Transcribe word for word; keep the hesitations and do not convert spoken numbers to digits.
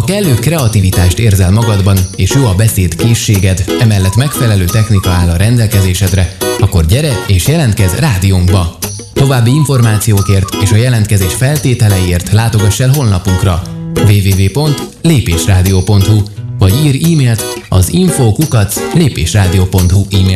Ha kellő kreativitást érzel magadban, és jó a beszéd készséged, emellett megfelelő technika áll a rendelkezésedre, akkor gyere és jelentkezz rádiónkba! További információkért és a jelentkezés feltételeiért látogass el honlapunkra double-u double-u double-u pont lépésrádió pont hu vagy ír e-mailt az info kukac lépésrádió pont hu e-mail